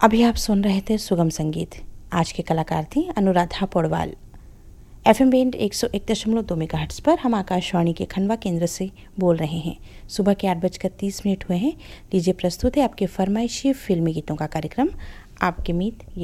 अभी आप सुन रहे थे सुगम संगीत। आज के कलाकार थी Anuradha Paudwal. FM band 101.2 megahertz पर हम आकाशवाणी के खंडवा केंद्र से बोल रहे हैं। सुबह के 8:30 हुए हैं। लीजिए प्रस्तुत है आपके फरमाइशी फिल्मी गीतों का कार्यक्रम आपके मीत।